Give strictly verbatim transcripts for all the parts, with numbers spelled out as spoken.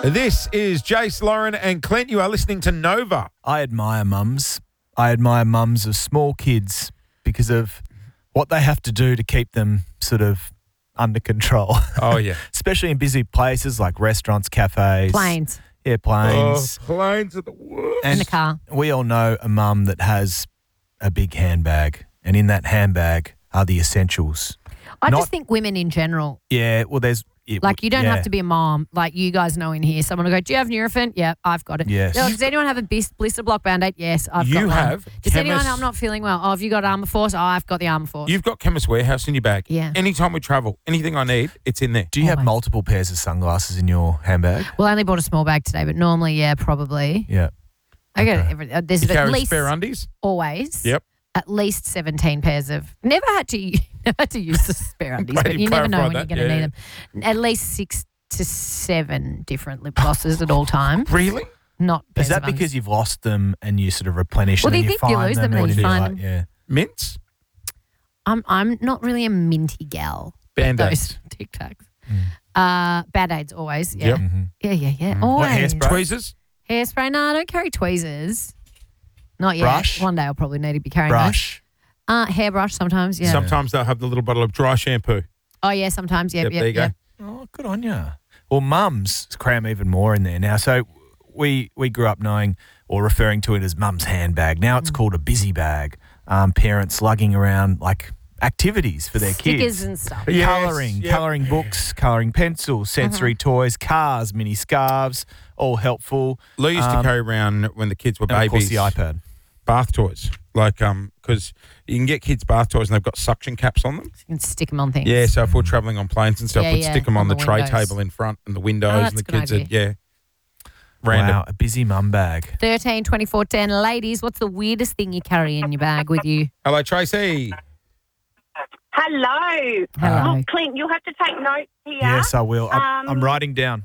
This is Jace, Lauren and Clint. You are listening to Nova. I admire mums. I admire mums of small kids because of what they have to do to keep them sort of under control. Oh, yeah. Especially in busy places like restaurants, cafes. Planes. Yeah, planes. Oh, planes are the worst. In the car. We all know a mum that has a big handbag, and in that handbag are the essentials. I Not- just think women in general, Yeah, well, there's... It, like you don't yeah. have to be a mom. Like you guys know in here, someone will go, do you have Nurofen? Yeah, I've got it. Yes. Does anyone have a bis- blister block Band-Aid? Yes, I've You got one. have Does anyone, chemist- I'm not feeling well. Oh, have you got Armour Force? Oh, I've got the Armour Force. You've got Chemist Warehouse in your bag. Yeah. Anytime we travel, anything I need, it's in there. Do you have Always. multiple pairs of sunglasses in your handbag? Well, I only bought a small bag today, but normally, yeah, probably. Yeah. I got Okay. every, uh, there's You at carry least spare undies? always. Yep. At least seventeen pairs of. Never had to never had to use the spare undies, Glad but you you never know when clarified you're going that, to yeah. need them. At least six to seven different lip glosses at all time. Really? Not Is pairs that of undies. because you've lost them and you sort of replenish Well, them? do you and think you find lose them and or then do you like- find them? Yeah. Mints? I'm I'm not really a minty gal. Band-Aids. Those Tic Tacs. Uh, Band-Aids always. Yeah. Yep. Mhm. Yeah, yeah, yeah. Mm. Always. What, hairspray? Tweezers? Hairspray? No, I don't carry tweezers. Not yet. Brush? One day I'll probably need to be carrying Brush. those. Uh, hairbrush sometimes. Yeah. Sometimes they'll have the little bottle of dry shampoo. oh yeah, sometimes. Yep, Yep, yep, there you yeah. go. Oh, good on you. Well, mums cram even more in there now. So we we grew up knowing or referring to it as mum's handbag. Now Mm. it's called a busy bag. Um, parents lugging around like activities for their Stickers kids. and stuff. Yes, Colouring, yep. colouring books, colouring pencils, sensory Uh-huh. toys, cars, mini scarves, all helpful. Lou used to Um, carry around when the kids were And of course babies. the iPad. Bath toys. Like, um, because you can get kids bath toys and they've got suction caps on them. You can stick them on things. Yeah, so if we're travelling on planes and stuff, Yeah, we'd yeah, stick them on, on the, the tray windows. table in front and the windows, Oh, and that's the a good kids would, yeah. idea. Random. Wow, a busy mum bag. thirteen, twenty-four, ten. Ladies, what's the weirdest thing you carry in your bag with you? Hello, Tracy. Hello. Hello. Oh, Clint, you'll have to take notes here. Yes, I will. I'm, I'm Um, writing down.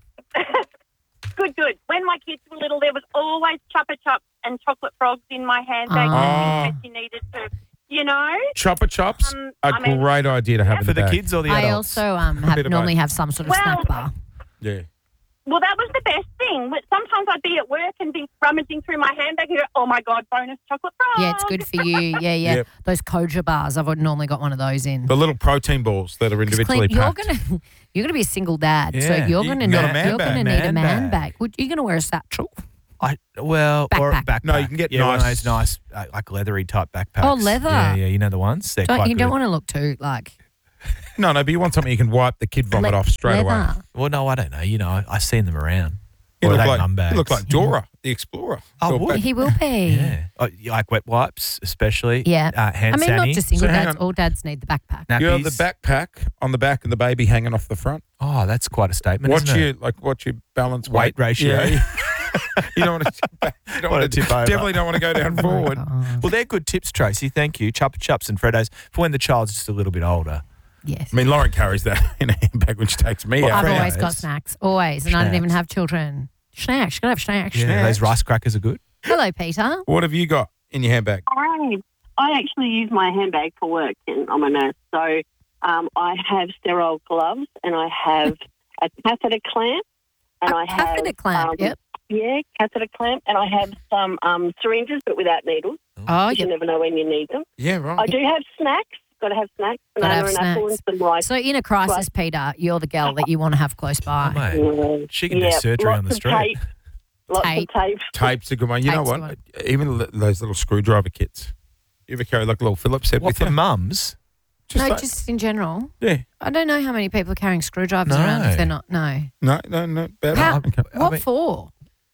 Good, good. When my kids were little, there was always Chuppa Chups and chocolate frogs in my handbag Oh. in case you needed to, you know. Chopper Chops, Um, a I mean- great idea to have in For the bag. kids or the I adults? also um, bit have of normally both. have some sort of Well- snack bar. Yeah. Well, that was the best thing. But sometimes I'd be at work and be rummaging through my handbag and go, oh, my God, bonus chocolate frog. Yeah, it's good for you. Yeah, yeah. Yep. Those Koja bars, I've normally got one of those in. The little protein balls that are 'Cause, individually Clint, you're packed. gonna you're gonna be a single dad, so Yeah, you're you gonna can need get a man you're bag. gonna need a Man man bag. bag. Would you gonna wear a satchel? I well or a Backpack. backpack. No, you can get yeah, one of nice- those nice uh, like leathery type backpacks. Oh, leather. Yeah, yeah, you know the ones. They're Don't, quite you good. don't want to look too like No, no, but you want something you can wipe the kid vomit le- off straight away. leather. Well, no, I don't know. You know, I, I've seen them around. You Or look, are they like, mum bags? you look like Dora, the explorer. Oh, Or would back- He will be. Yeah, oh, you like wet wipes, especially. Yeah. uh, hand I mean, not sanitizer, just single So hang dads. on. All dads need the backpack. nappies. You have the backpack on the back and the baby hanging off the front. Oh, that's quite a statement. What's isn't your it? like? What's your balance Weight weight, ratio. Yeah. you don't want to. Tip back. You don't Wanna want to tip over. Definitely don't want to go down Oh my forward. God. Well, they're good tips, Tracy. Thank you. Chupa Chups and Freddos for when the child's just a little bit older. Yes. I mean, Lauren carries that in a handbag when she takes me Well, out. I've Freddos. always got snacks. Always. And I don't even Snacks. have children. Snacks. Gotta have snacks. Yeah, those rice crackers are good. Hello, Peter. What have you got in your handbag? I, I actually use my handbag for work, and I'm a nurse. So um, I have sterile gloves, and I have a catheter clamp, and A I have catheter clamp, um, yep. yeah, catheter clamp, and I have some um, syringes, but without needles. Oh, You yep. never know when you need them. Yeah, right. I do have snacks. Got to have snacks, Gotta banana have and apple, and snacks. some rice. So in a crisis, Right. Peter, you're the girl that you want to have close by. Oh, mate. Yeah. She can do Yeah, surgery lots on the of street. Tape, lots Tape. of tape. Tape's a good one. You know Tape's a what? good Even l- those little screwdriver kits. You ever carry like a little Phillips head What with for you? mums? Just no, like- just in general. yeah. I don't know how many people are carrying screwdrivers No. around if they're not. No. No, no, no. Bad. How, Okay. I what mean- for?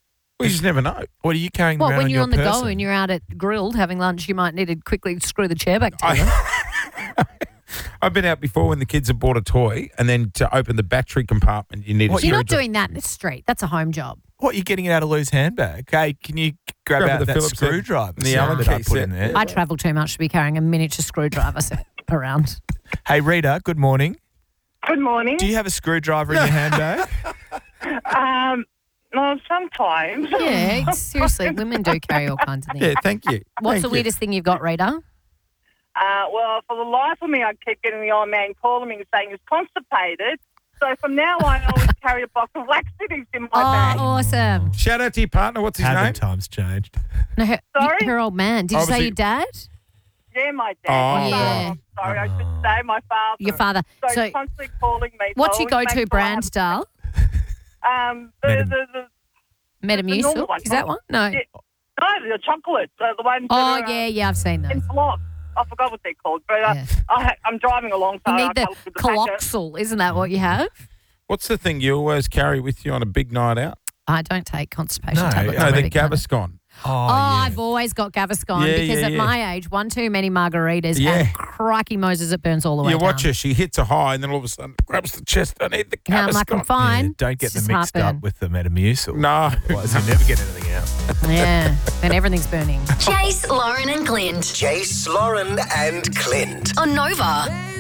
We just never know. What are you carrying What, around when on you're your on the person? go and you're out at Grilled having lunch, you might need to quickly screw the chair back together. I, I've been out before when the kids have bought a toy, and then to open the battery compartment, you need What, a You're not screwdriver. doing that in the street. That's a home job. What, you're getting it out of Lou's handbag? Hey, can you grab, Grab out the that Phillips head, screwdriver the set Allen that I key put set. in there? I travel too much to be carrying a miniature screwdriver set around. Hey, Rita, good morning. Good morning. Do you have a screwdriver in your handbag? Um, well, sometimes. Yeah, it's- seriously, women do carry all kinds of things. Yeah, thank you. What's Thank the you. weirdest thing you've got, Rita? Uh, well, for the life of me, I keep getting the old man calling me and saying he's constipated. So from now on, I always carry a box of laxatives in my Oh, bag. awesome. Shout out to your partner. What's his Haven't name? times changed? No, her, Sorry? her old man. Did you Obviously- say your dad? Yeah, my Oh. dad. Yeah. I'm sorry, I should say my father. Your father. So, So, he's constantly calling me. what's so your I always go-to make sure I brand, have- Dal? Um, the, Meta- the, the, Metamucil? normal one. Is that one? No. Yeah. no, the chocolates, uh, the ones Oh, that are, yeah, uh, yeah, I've seen in those. blocks. I forgot what they're called, but uh, Yeah. I ha- I'm driving along, so You I need the can't look at the packet. Coloxal, isn't that what you have? What's the thing you always carry with you on a big night out? I don't take constipation No, tablets. No, I'm the really kind of- Gaviscon. Oh, Oh, yeah. I've always got Gaviscon Yeah, because yeah, at yeah. my age, one too many margaritas Yeah. and crikey Moses, it burns all the way You down. watch her, she hits a high, and then all of a sudden grabs the chest. I need the Now I'm like, I'm Gaviscon. fine. Yeah, don't get It's them just mixed heartburn. up with the Metamucil. No. Otherwise, you never get anything out. Yeah, then everything's burning. Jace, Lauren, and Clint Jace, Lauren, and Clint. on Nova.